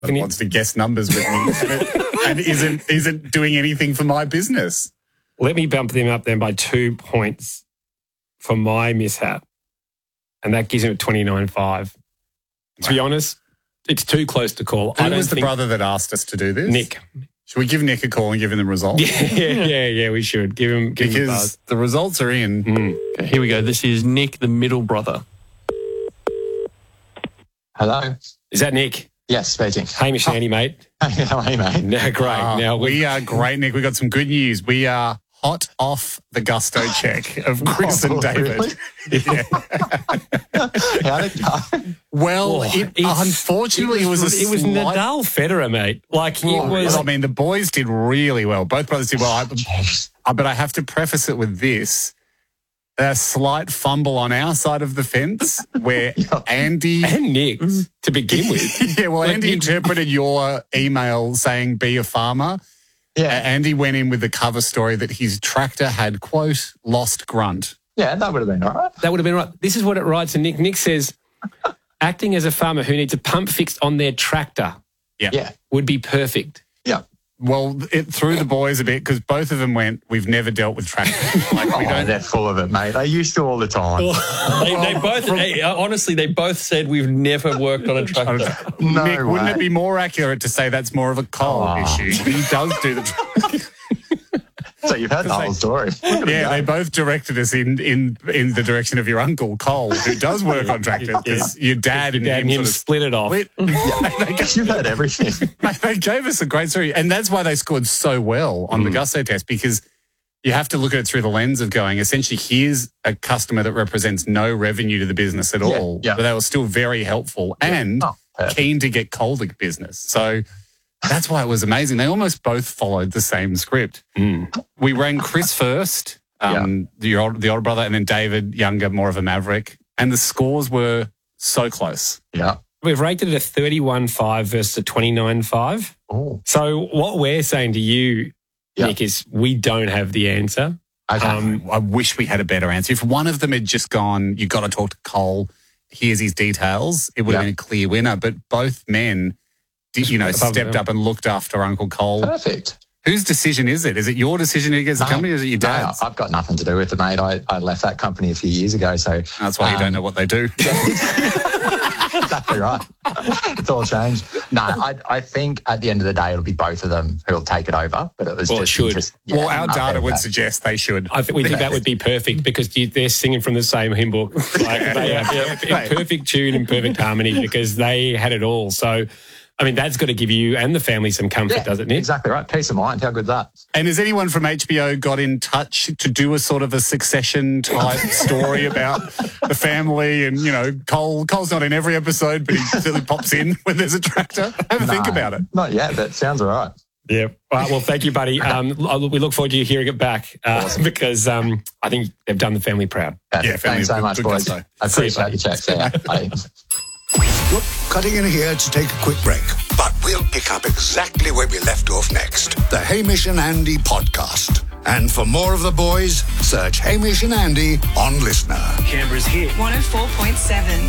and wants to guess numbers with me and isn't doing anything for my business. Let me bump them up then by 2 points for my mishap. And that gives him 29.5. To be honest, it's too close to call. Who was the brother that asked us to do this? Nick. Should we give Nick a call and give him the results? Yeah, we should. Give him a buzz. The results are in. Okay, here we go. This is Nick, the middle brother. Hello? Is that Nick? Yes, speaking. Hamish and Andy, mate. How are you, mate? No, great. We are great, Nick. We got some good news. We are hot off the gusto check of Chris and David. Really? Yeah. How did it go? Well, unfortunately, it was Nadal Federer, mate. Like, it was. I mean, the boys did really well. Both brothers did well. But I have to preface it with this. A slight fumble on our side of the fence where Andy... And Nick, to begin with. Yeah, well, Andy interpreted your email saying, be a farmer. Yeah. Andy went in with the cover story that his tractor had, quote, lost grunt. Yeah, that would have been all right. That would have been right. This is what it writes to Nick. Nick says, acting as a farmer who needs a pump fixed on their tractor would be perfect. Yeah. Well, it threw the boys a bit because both of them went, we've never dealt with tractors. Like, they're full of it, mate. They used to all the time. They both, honestly, they both said we've never worked on a tractor. No Nick, way. wouldn't it be more accurate to say that's more of a Cole issue? He does do the tractor. So you've heard the whole story. Yeah, they both directed us in the direction of your uncle, Cole, who does work on tractors. Because your dad and him split it off. You've heard everything. They gave us a great story. And that's why they scored so well on the Gusto test, because you have to look at it through the lens of going, essentially, here's a customer that represents no revenue to the business at all. Yeah. But they were still very helpful and keen to get Cole the business. So that's why it was amazing. They almost both followed the same script. We rang Chris first, the older brother, and then David, younger, more of a maverick. And the scores were so close. Yeah. We've rated it a 31.5 versus a 29.5. Oh. So what we're saying to you, Nick, is we don't have the answer. Okay. I wish we had a better answer. If one of them had just gone, you've got to talk to Cole, here's his details, it would have been a clear winner. But both men... stepped up and looked after Uncle Cole. Perfect. Whose decision is it? Is it your decision to get the company or is it your dad's? No, I've got nothing to do with it, mate. I left that company a few years ago, so... That's why you don't know what they do. Exactly right. It's all changed. No, I think at the end of the day, it'll be both of them who'll take it over, but it was Well, it should. Our data would suggest they should. I think that would be perfect because they're singing from the same hymn book. Like they have in perfect tune and perfect harmony because they had it all. So... I mean, that's got to give you and the family some comfort, doesn't it? Exactly right. Peace of mind. How good's that? And has anyone from HBO got in touch to do a sort of a Succession type story about the family? And, Cole's not in every episode, but he certainly pops in when there's a tractor. Have a think about it. Not yet, but sounds all right. Yeah. Well, thank you, buddy. We look forward to you hearing it back because I think they've done the family proud. Yeah, thanks so much, boys. I appreciate your checks. Bye. Whoop, cutting in here to take a quick break. But we'll pick up exactly where we left off next. The Hamish and Andy podcast. And for more of the boys, search Hamish and Andy on Listener. Canberra's hit 104.7.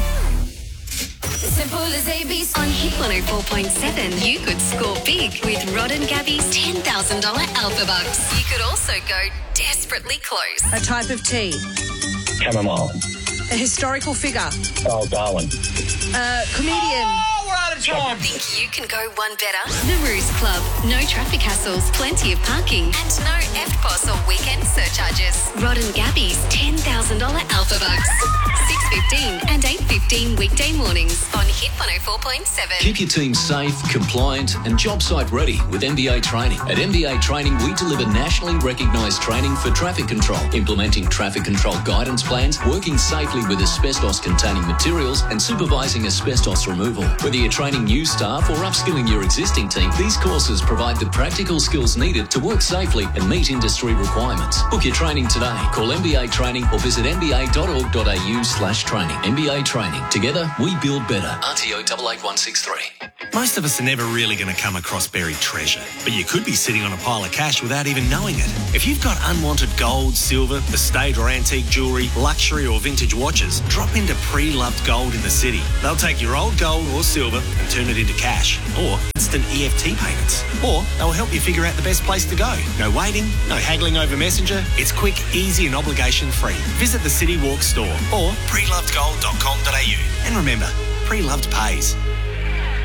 Simple as ABC. On Hit 104.7, you could score big with Rod and Gabby's $10,000 Alpha Bucks. You could also go desperately close. A type of tea. chamomile. A historical figure. Oh, Darwin. Comedian. Oh, we're out of time. Think you can go one better? The Ruse Club. No traffic hassles, plenty of parking, and no EFTPOS or weekend surcharges. Rod and Gabby's $10,000 Alpha Bucks. 6:15 and 8:15 weekday mornings on Hit 104.7. Keep your team safe, compliant and job site ready with MBA Training. At MBA Training, we deliver nationally recognised training for traffic control, implementing traffic control guidance plans, working safely with asbestos-containing materials and supervising asbestos removal. Whether you're training new staff or upskilling your existing team, these courses provide the practical skills needed to work safely and meet industry requirements. Book your training today. Call MBA Training or visit mba.org.au/training. training. MBA Training. Together, we build better. RTO 88163. Most of us are never really going to come across buried treasure, but you could be sitting on a pile of cash without even knowing it. If you've got unwanted gold, silver, estate or antique jewellery, luxury or vintage watches, drop into Pre-Loved Gold in the city. They'll take your old gold or silver and turn it into cash, or instant EFT payments. Or they'll help you figure out the best place to go. No waiting, no haggling over Messenger. It's quick, easy and obligation-free. Visit the City Walk store or prelovedgold.com.au. And remember, Pre-Loved pays.